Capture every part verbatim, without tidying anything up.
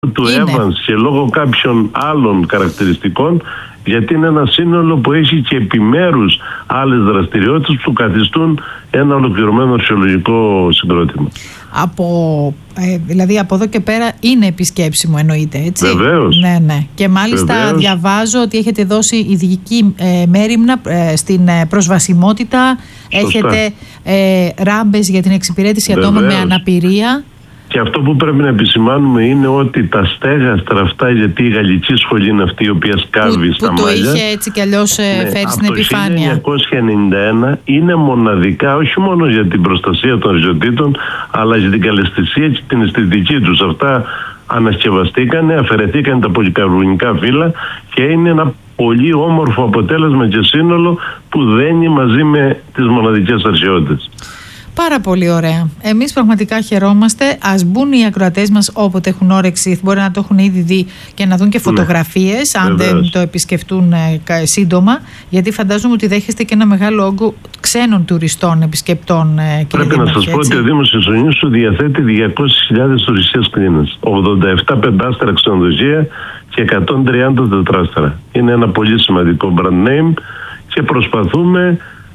του είναι. Evans και λόγω κάποιων άλλων χαρακτηριστικών, γιατί είναι ένα σύνολο που έχει και επιμέρους άλλες δραστηριότητες που καθιστούν ένα ολοκληρωμένο αρχαιολογικό συγκρότημα. Από, ε, δηλαδή από εδώ και πέρα είναι επισκέψιμο, εννοείται, έτσι? Βεβαίως. Ναι, ναι. Και μάλιστα Βεβαίως. Διαβάζω ότι έχετε δώσει ειδική ε, μέριμνα ε, στην ε, προσβασιμότητα. Σωστά. Έχετε ε, ράμπες για την εξυπηρέτηση ατόμων με αναπηρία. Και αυτό που πρέπει να επισημάνουμε είναι ότι τα στέγαστρα αυτά, γιατί η γαλλική σχολή είναι αυτή η οποία σκάβει που, στα που μάλια. Το είχε έτσι κι αλλιώς ε, ναι, φέρει στην από επιφάνεια. το χίλια εννιακόσια ενενήντα ένα είναι μοναδικά, όχι μόνο για την προστασία των ριζωτήτων, αλλά για την καλλαισθησία και την αισθητική τους. Αυτά ανασκευαστήκανε, αφαιρεθήκαν τα πολυκαρβουνικά φύλλα και είναι ένα πολύ όμορφο αποτέλεσμα και σύνολο που δένει μαζί με τις μοναδικές αρχαιότητες. Πάρα πολύ ωραία. Εμείς πραγματικά χαιρόμαστε. Ας μπουν οι ακροατές μας όποτε έχουν όρεξη, μπορεί να το έχουν ήδη δει και να δουν και φωτογραφίες, ναι, αν βεβαίως δεν το επισκεφτούν ε, σύντομα, γιατί φαντάζομαι ότι δέχεστε και ένα μεγάλο όγκο ξένων τουριστών, επισκεπτών. Ε, Πρέπει να σας πω ότι ο Δήμος Χερσονήσου διαθέτει διακόσιες χιλιάδες τουριστικές κλίνες, ογδόντα επτά πεντάστερα ξενοδοχεία και εκατόν τριάντα τετράστερα. Είναι ένα πολύ σημαντικό brand name και προσπαθούμε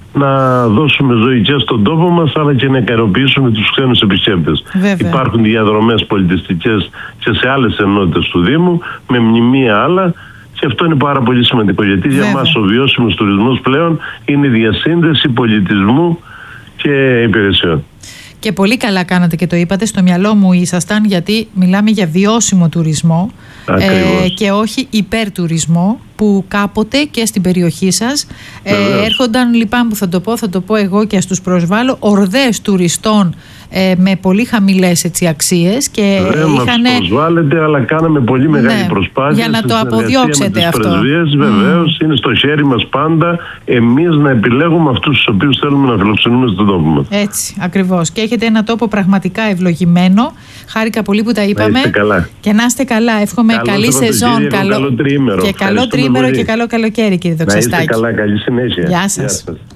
να δώσουμε ζωή και στον τόπο μας, αλλά και να ικανοποιήσουμε τους ξένους επισκέπτες. Υπάρχουν διαδρομές πολιτιστικές και σε άλλες ενότητες του Δήμου, με μνημεία άλλα, και αυτό είναι πάρα πολύ σημαντικό, γιατί Βέβαια. για μας ο βιώσιμος τουρισμός πλέον είναι η διασύνδεση πολιτισμού και υπηρεσιών. Και πολύ καλά κάνατε και το είπατε, στο μυαλό μου ήσασταν, γιατί μιλάμε για βιώσιμο τουρισμό ε, και όχι υπερτουρισμό, που κάποτε και στην περιοχή σας ε, έρχονταν, λυπάμαι που θα το πω, θα το πω εγώ και ας τους προσβάλλω, ορδές τουριστών ε, με πολύ χαμηλές έτσι, αξίες και δεν είχαν... μας προσβάλλεται, αλλά κάναμε πολύ μεγάλη ναι, προσπάθεια για να το αποδιώξετε αυτό. Πρεσβείες, βεβαίως, mm. είναι στο χέρι μας πάντα εμείς να επιλέγουμε αυτούς τους οποίους θέλουμε να φιλοξενούμε στον τόπο μας. Έτσι, ακριβώς. Και έχετε ένα τόπο πραγματικά ευλογημένο. Χάρηκα πολύ που τα είπαμε. Να είστε καλά. Και να είστε καλά. Εύχομαι καλό καλή σεζόν. Καλό, καλό τριήμερο. Και καλό τριήμερο και καλό καλοκαίρι, κύριε Δοξαστάκη. Να είστε καλά. Καλή συνέχεια. Γεια σας. Γεια σας.